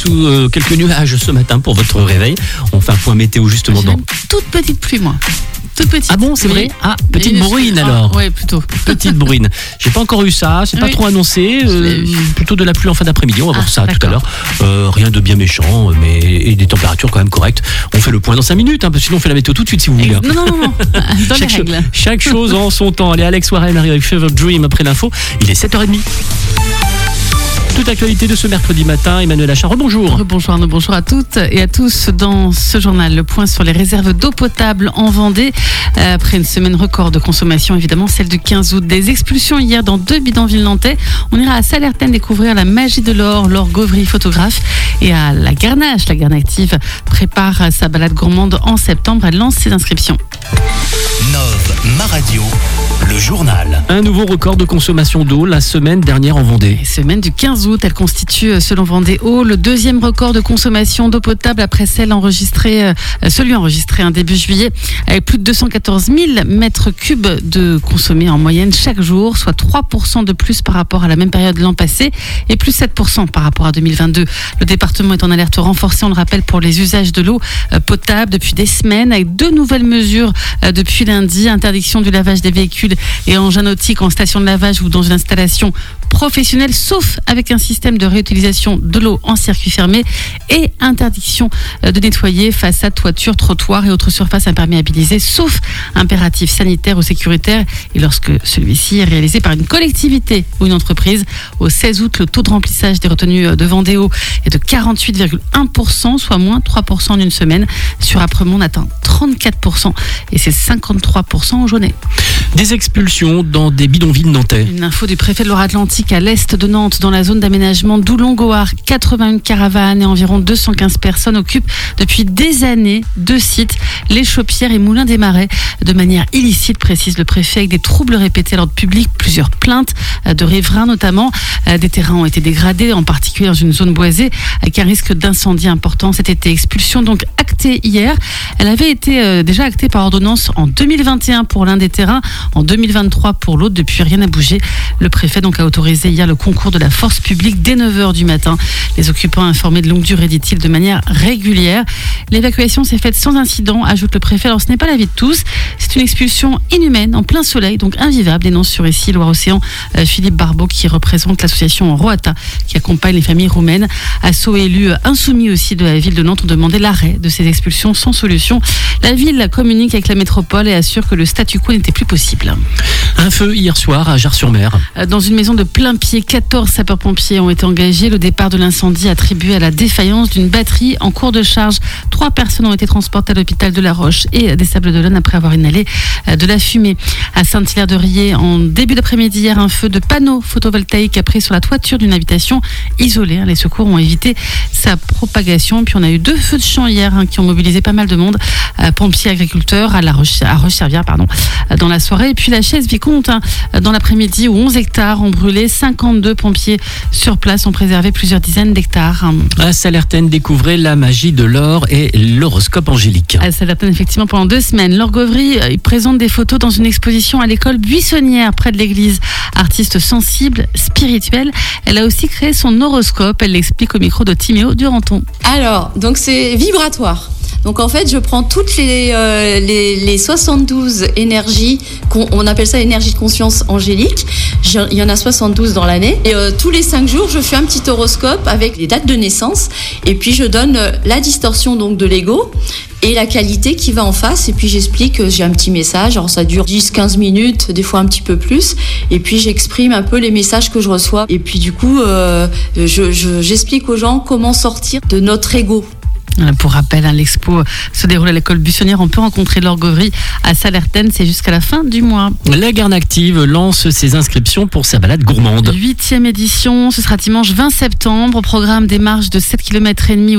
ou quelques nuages ce matin pour votre réveil. On fait un point météo justement J'ai dans... une toute petite pluie, moi. Toute petite. Ah bon, c'est vrai? Ah, petite Et bruine alors. Oui, plutôt. Petite bruine. J'ai pas encore eu ça, c'est pas Oui. trop annoncé. Je l'ai eu. Plutôt de la pluie en fin d'après-midi, on va voir ça tout à d'accord. l'heure. Rien de bien méchant, mais et des températures quand même correctes. On fait le point dans 5 minutes, parce que sinon on fait la météo tout de suite si vous voulez. Non. Dans les règles. Chaque chose en son temps. Allez, Alex Warren arrive avec Fever Dream après l'info. Il est 7h30. Toute actualité de ce mercredi matin, Emmanuel Achard, bonjour. Bonjour Arnaud, bonjour à toutes et à tous. Dans ce journal, le point sur les réserves d'eau potable en Vendée. Après une semaine record de consommation, évidemment, celle du 15 août. Des expulsions hier dans 2 bidonvilles nantais. On ira à Salertaine découvrir la magie de l'or. Laure Gauvry, photographe. Et à la Garnache, la Garnactive prépare sa balade gourmande en septembre. Elle lance ses inscriptions. Nov, ma radio, le journal. Un nouveau record de consommation d'eau la semaine dernière en Vendée. Semaine du 15 août, elle constitue, selon Vendée Eau, le deuxième record de consommation d'eau potable après celui enregistré début juillet, avec plus de 214 000 mètres cubes de consommés en moyenne chaque jour, soit 3% de plus par rapport à la même période l'an passé et plus 7% par rapport à 2022. Le département est en alerte renforcée, on le rappelle, pour les usages de l'eau potable depuis des semaines, avec 2 nouvelles mesures depuis lundi. Interdiction du lavage des véhicules et engins nautiques en station de lavage ou dans une installation professionnelle, sauf avec un système de réutilisation de l'eau en circuit fermé, et interdiction de nettoyer façade, toiture, trottoir et autres surfaces imperméabilisées, sauf impératif sanitaire ou sécuritaire, et lorsque celui-ci est réalisé par une collectivité ou une entreprise. Au 16 août, le taux de remplissage des retenues de Vendée Eau est de 48,1%, soit moins 3% en une semaine. Sur Apremont, on atteint 34% et c'est 53% en journée. Des expulsions dans des bidonvilles nantais. Une info du préfet de Loire-Atlantique à l'est de Nantes, dans la zone d'aménagement d'Oulon-Gohard. 81 caravanes et environ 215 personnes occupent depuis des années 2 sites, les Chaupières et Moulins des Marais, de manière illicite, précise le préfet, avec des troubles répétés à l'ordre public, plusieurs plaintes de riverains notamment. Des terrains ont été dégradés, en particulier dans une zone boisée, avec un risque d'incendie important cet été. Expulsion donc actée hier. Elle avait été déjà actée par ordonnance en 2021 pour l'un des terrains, en 2023 pour l'autre. Depuis, rien n'a bougé. Le préfet donc a autorisé hier le concours de la force publique dès 9h du matin. Les occupants informés de longue durée, dit-il, de manière régulière. L'évacuation s'est faite sans incident, ajoute le préfet. Alors ce n'est pas l'avis de tous. C'est une expulsion inhumaine, en plein soleil, donc invivable, dénonce sur ici Loire-Océan Philippe Barbeau, qui représente l'association Roata, qui accompagne les familles roumaines. Asso et élus insoumis aussi de la ville de Nantes ont demandé l'arrêt de ces expulsions sans solution. La ville communique avec la métropole et assure que le statu quo n'était plus possible. Un feu hier soir à Jars-sur-Mer. Dans une maison de plein pied, 14 sapeurs-pompiers ont été engagés. Le départ de l'incendie attribué à la défaillance d'une batterie en cours de charge. 3 personnes ont été transportées à l'hôpital de La Roche et des Sables-d'Olonne après avoir inhalé de la fumée. À Saint-Hilaire-de-Riez, en début d'après-midi hier, un feu de panneaux photovoltaïques a pris sur la toiture d'une habitation isolée. Les secours ont évité sa propagation. Puis on a eu 2 feux de champ hier qui ont mobilisé pas mal de monde. Pompiers, agriculteurs à Roche-Servière, dans la soirée. Et puis la Chaise-Vicomte, dans l'après-midi, où 11 hectares ont brûlé. 52 pompiers sur place ont préservé plusieurs dizaines d'hectares. À Salertaine, découvrez la magie de l'or et l'horoscope angélique. À Salertaine, effectivement, pendant 2 semaines. Laure Gauvry présente des photos dans une exposition à l'école Buissonnière, près de l'église. Artiste sensible, spirituelle, elle a aussi créé son horoscope. Elle l'explique au micro de Timéo Duranton. Alors, donc c'est vibratoire. Donc en fait, je prends toutes les 72 énergies, on appelle ça énergie de conscience angélique. Il y en a 72 dans l'année. Et tous les 5 jours, je fais un petit horoscope avec les dates de naissance. Et puis je donne la distorsion donc de l'ego et la qualité qui va en face. Et puis j'explique, j'ai un petit message. Alors ça dure 10-15 minutes, des fois un petit peu plus. Et puis j'exprime un peu les messages que je reçois. Et puis du coup, j'explique aux gens comment sortir de notre ego. Pour rappel, l'expo se déroule à l'école Buissonnière. On peut rencontrer Laure Gauvry à Salertaine. C'est jusqu'à la fin du mois. La Garnactive lance ses inscriptions pour sa balade gourmande. 8e édition, ce sera dimanche 20 septembre. Au programme des marches de 7,5 km ou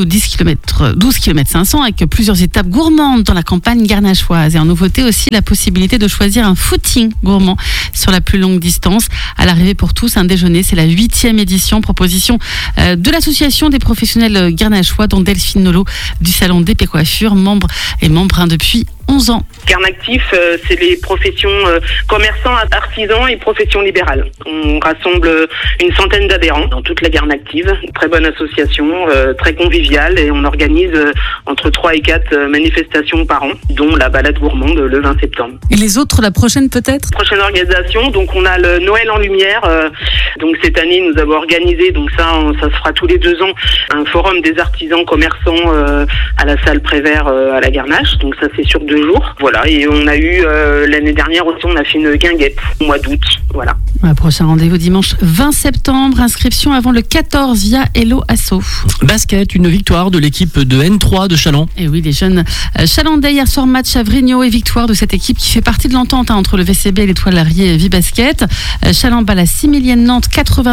12 km 500 avec plusieurs étapes gourmandes dans la campagne garnachoise. Et en nouveauté aussi, la possibilité de choisir un footing gourmand sur la plus longue distance. À l'arrivée pour tous, un déjeuner. C'est la 8e édition. Proposition de l'association des professionnels garnachois, dont Delphine Nolot du salon d'épée coiffure, membre depuis 11 ans. Garn Actif, c'est les professions commerçants, artisans et professions libérales. On rassemble une centaine d'adhérents dans toute la Garn Active. Une très bonne association, très conviviale, et on organise entre 3 et 4 manifestations par an, dont la balade gourmande le 20 septembre. Et les autres, la prochaine peut-être ? Prochaine organisation, donc on a le Noël en Lumière. Donc cette année, nous avons organisé, donc ça se fera tous les 2 ans, un forum des artisans commerçants à la salle Prévert à la Garnache. Donc ça, c'est sur 2 jours. Voilà, et on a eu l'année dernière aussi, on a fait une guinguette au mois d'août. Voilà. Prochain rendez-vous dimanche 20 septembre. Inscription avant le 14 via Hello Asso. Basket, une victoire de l'équipe de N3 de Chaland. Et oui, les jeunes chalandais hier soir, match à Vrignot et victoire de cette équipe qui fait partie de l'entente entre le VCB et l'Étoile Larrier Vibasket. Chaland bat la 6000e Nantes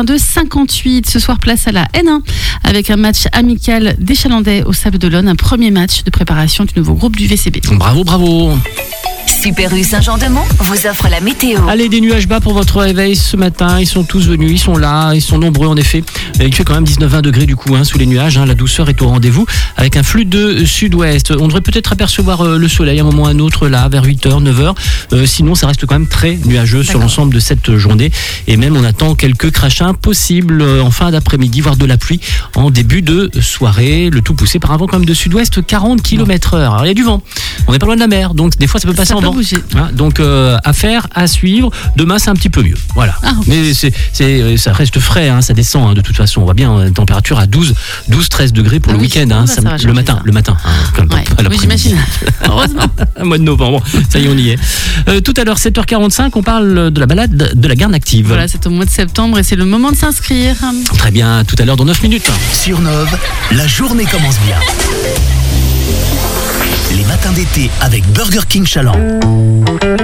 82-58. Ce soir, place à la N1 avec un match amical des Chalandais au Sable d'Olonne, un premier match de préparation du nouveau groupe du VCB. Bravo, bravo. Super U Saint-Jean-de-Mont vous offre la météo. Allez, des nuages bas pour votre réveil ce matin. Ils sont tous venus, ils sont là, ils sont nombreux en effet. Il fait quand même 19-20 degrés du coup sous les nuages. La douceur est au rendez-vous avec un flux de sud-ouest. On devrait peut-être apercevoir le soleil à un moment ou à un autre là vers 8h, 9h. Sinon, ça reste quand même très nuageux sur l'ensemble de cette journée. Et même on attend quelques crachats possibles en fin d'après-midi, voire de la pluie en début de soirée. Le tout poussé par un vent quand même de sud-ouest 40 km/h. Alors il y a du vent. On n'est pas loin de la mer, donc des fois ça peut passer en vent. Donc affaire à suivre. Demain c'est un petit peu mieux. Voilà. Mais ça reste frais, ça descend de toute façon. On voit bien température à 12-13 degrés pour le week-end. Le matin. Oui, j'imagine. Heureusement. Mois de novembre. Ça y est, on y est. Tout à l'heure 7h45, on parle de la balade de la Garn Active. Voilà, c'est au mois de septembre et c'est le moment de s'inscrire. Très bien. Tout à l'heure dans 9 minutes. Sur Nove, la journée commence bien. Les matins d'été avec Burger King Chaland.